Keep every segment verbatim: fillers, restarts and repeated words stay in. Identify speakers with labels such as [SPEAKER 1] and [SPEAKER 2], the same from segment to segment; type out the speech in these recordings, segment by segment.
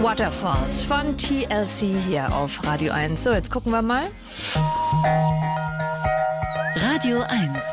[SPEAKER 1] Waterfalls von T L C hier auf Radio eins. So, jetzt gucken wir mal.
[SPEAKER 2] Radio eins.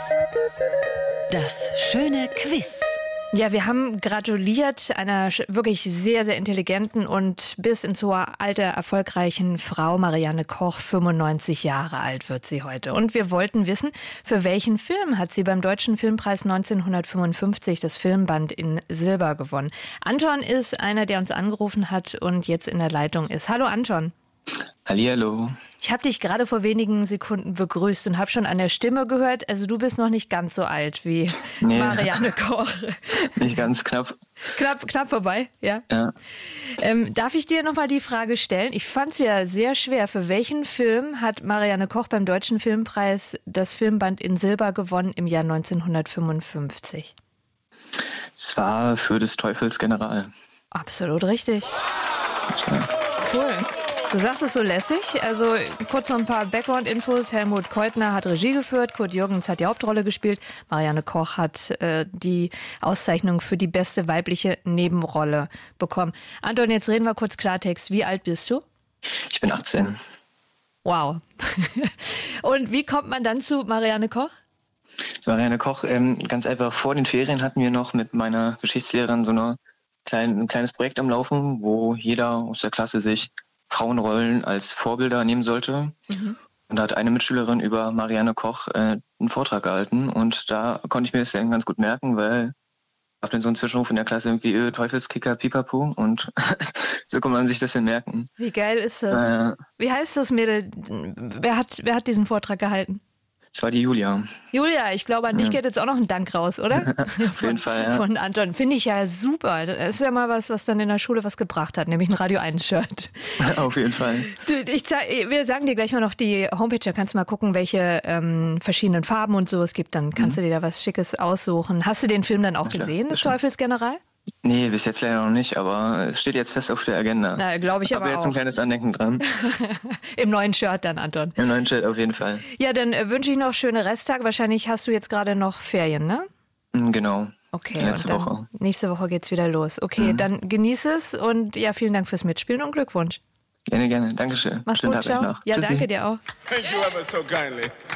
[SPEAKER 2] Das schöne Quiz.
[SPEAKER 1] Ja, wir haben gratuliert einer wirklich sehr, sehr intelligenten und bis ins hohe Alter erfolgreichen Frau, Marianne Koch. fünfundneunzig Jahre alt wird sie heute. Und wir wollten wissen, für welchen Film hat sie beim Deutschen Filmpreis neunzehnhundertfünfundfünfzig das Filmband in Silber gewonnen. Anton ist einer, der uns angerufen hat und jetzt in der Leitung ist. Hallo Anton.
[SPEAKER 3] Hallihallo.
[SPEAKER 1] Ich habe dich gerade vor wenigen Sekunden begrüßt und habe schon an der Stimme gehört, also du bist noch nicht ganz so alt wie nee. Marianne Koch.
[SPEAKER 3] Nicht ganz, knapp.
[SPEAKER 1] Knapp, knapp vorbei, ja.
[SPEAKER 3] ja.
[SPEAKER 1] Ähm, darf ich dir nochmal die Frage stellen? Ich fand es ja sehr schwer. Für welchen Film hat Marianne Koch beim Deutschen Filmpreis das Filmband in Silber gewonnen im Jahr neunzehnhundertfünfundfünfzig?
[SPEAKER 3] Es war für des Teufels General.
[SPEAKER 1] Absolut richtig. Cool. Du sagst es so lässig, also kurz noch ein paar Background-Infos. Helmut Keutner hat Regie geführt, Kurt Jürgens hat die Hauptrolle gespielt, Marianne Koch hat äh, die Auszeichnung für die beste weibliche Nebenrolle bekommen. Anton, jetzt reden wir kurz Klartext. Wie alt bist du?
[SPEAKER 3] Ich bin achtzehn.
[SPEAKER 1] Wow. Und wie kommt man dann zu Marianne Koch?
[SPEAKER 3] Zu Marianne Koch, ähm, ganz einfach vor den Ferien hatten wir noch mit meiner Geschichtslehrerin so eine klein, ein kleines Projekt am Laufen, wo jeder aus der Klasse sich Frauenrollen als Vorbilder nehmen sollte. Mhm. Und da hat eine Mitschülerin über Marianne Koch äh, einen Vortrag gehalten und da konnte ich mir das dann ganz gut merken, weil ich habe dann so einen Zwischenruf in der Klasse irgendwie äh, Teufelskicker, Pipapo und so kann man sich das dann merken.
[SPEAKER 1] Wie geil ist das? Äh, Wie heißt das Mädel? Wer hat, wer hat diesen Vortrag gehalten?
[SPEAKER 3] Das war die Julia.
[SPEAKER 1] Julia, ich glaube, an dich ja. geht jetzt auch noch ein Dank raus, oder?
[SPEAKER 3] Auf jeden Fall, ja.
[SPEAKER 1] Von Anton. Finde ich ja super. Das ist ja mal was, was dann in der Schule was gebracht hat, nämlich ein Radio eins Shirt.
[SPEAKER 3] Auf jeden Fall.
[SPEAKER 1] Du, ich zeig, wir sagen dir gleich mal noch die Homepage, da kannst du mal gucken, welche ähm, verschiedenen Farben und so es gibt. Dann kannst mhm. du dir da was Schickes aussuchen. Hast du den Film dann auch das gesehen, ja, das Teufels General?
[SPEAKER 3] Nee, bis jetzt leider noch nicht, aber es steht jetzt fest auf der Agenda.
[SPEAKER 1] Na, glaube ich aber auch.
[SPEAKER 3] Aber jetzt ein kleines Andenken dran.
[SPEAKER 1] Im neuen Shirt dann, Anton.
[SPEAKER 3] Im neuen Shirt auf jeden Fall.
[SPEAKER 1] Ja, dann äh, wünsche ich noch schöne Resttage. Wahrscheinlich hast du jetzt gerade noch Ferien, ne?
[SPEAKER 3] Genau.
[SPEAKER 1] Okay,
[SPEAKER 3] nächste
[SPEAKER 1] und dann,
[SPEAKER 3] Woche.
[SPEAKER 1] Nächste Woche geht's wieder los. Okay, mhm. dann genieß es und ja, vielen Dank fürs Mitspielen und Glückwunsch.
[SPEAKER 3] Gerne, gerne. Dankeschön.
[SPEAKER 1] Mach's
[SPEAKER 3] Schönen
[SPEAKER 1] gut,
[SPEAKER 3] Tag
[SPEAKER 1] ciao.
[SPEAKER 3] noch.
[SPEAKER 1] Ja,
[SPEAKER 3] Tschüssi.
[SPEAKER 1] danke dir auch.
[SPEAKER 4] Thank you ever so kindly.